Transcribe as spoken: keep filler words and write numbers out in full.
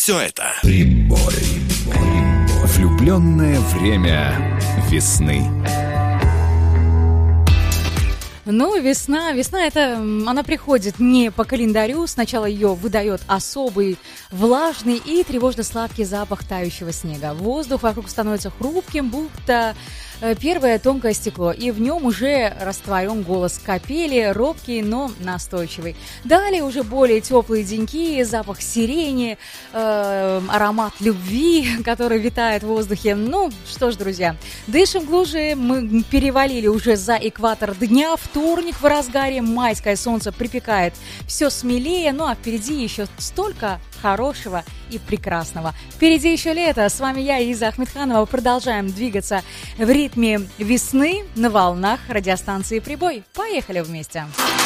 все это. Прибой. Влюбленное время весны. Ну, весна, весна это, она приходит не по календарю, сначала ее выдает особый влажный и тревожно-сладкий запах тающего снега. Воздух вокруг становится хрупким, будто первое тонкое стекло, и в нем уже растворен голос капели, робкий, но настойчивый. Далее уже более теплые деньки, запах сирени, э, аромат любви, который витает в воздухе. Ну, что ж, друзья, дышим глубже, мы перевалили уже за экватор дня, вторник в разгаре, майское солнце припекает все смелее, ну а впереди еще столько хорошего и прекрасного. Впереди еще лето. С вами я, Иза Ахмедханова. Продолжаем двигаться в ритме весны на волнах радиостанции «Прибой». Поехали вместе!